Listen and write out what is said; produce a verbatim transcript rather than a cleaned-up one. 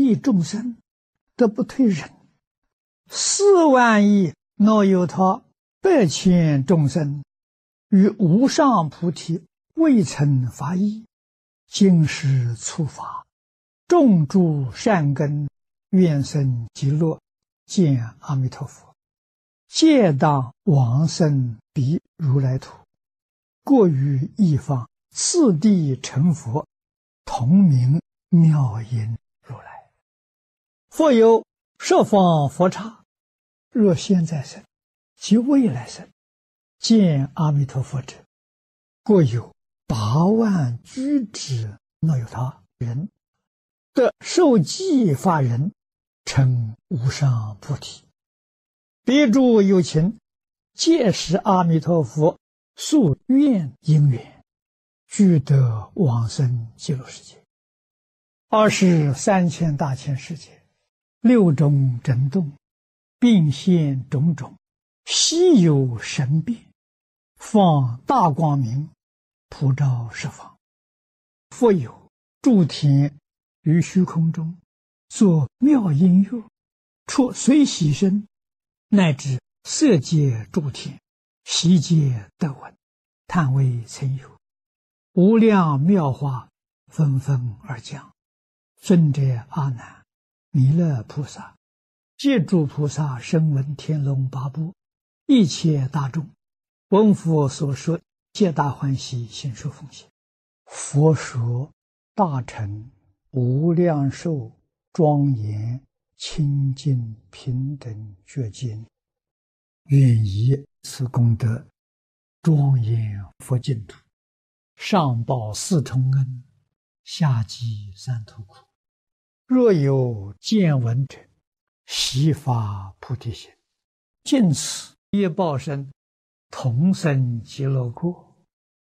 亿众生得不退忍，四万亿若有他百千众生与无上菩提未曾发意，今世初发，种诸善根，愿生极乐，见阿弥陀佛，皆当往生彼如来土，过于一方，次第成佛，同名妙音如来。复有十方佛刹，若现在生及未来生，见阿弥陀佛者，过有八万居之若有他人，得受记法人，成无上菩提。彼诸有情，皆是阿弥陀佛宿愿因缘，俱得往生极乐世界。二十三千大千世界，六种震动，并现种种，稀有神变，放大光明，普照十方。复有诸天于虚空中，作妙音乐，出随喜声，乃至色界诸天，悉皆得闻，叹为曾有。无量妙法纷纷而降。尊者阿难、弥勒菩萨、借诸菩萨声闻天龙八部一切大众，闻佛所说，皆大欢喜，心受奉献。佛说大乘无量寿庄严清净平等觉经，愿以此功德庄严佛净土，上报四重恩，下济三途苦。若有见闻者，悉发菩提心，尽此业报身，同生极乐国。